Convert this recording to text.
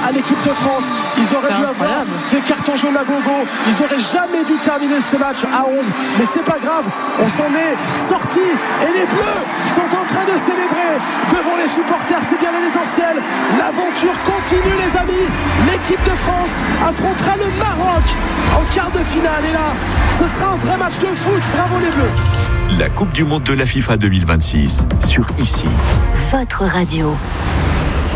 à l'équipe de France. Ils auraient dû avoir des cartons jaunes à gogo. Ils auraient jamais dû terminer ce match à 11. Mais c'est pas grave, on s'en est sorti. Et les Bleus sont en train de célébrer devant les supporters. C'est bien l'essentiel. L'aventure continue, les amis. L'équipe de France affrontera le Maroc en quart de finale. Et là, ce sera un vrai match de foot. Bravo les Bleus. La Coupe du Monde de la FIFA 2026 sur ICI. Votre radio.